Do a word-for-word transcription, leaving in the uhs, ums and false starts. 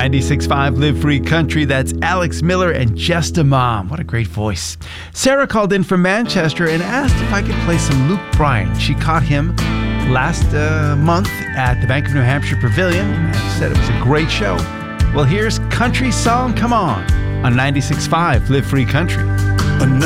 ninety-six point five Live Free Country, that's Alex Miller and Just a Mom. What a great voice. Sarah called in from Manchester and asked if I could play some Luke Bryan. She caught him last uh, month at the Bank of New Hampshire Pavilion and said it was a great show. Well, here's Country Song Come On on ninety-six point five Live Free Country.